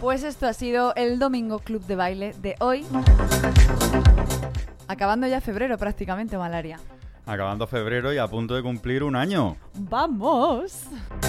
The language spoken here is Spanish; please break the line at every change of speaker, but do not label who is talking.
Pues esto ha sido el Domingo Club de Baile de hoy. Acabando ya febrero prácticamente, Malaria.
Acabando febrero y a punto de cumplir un año.
¡Vamos!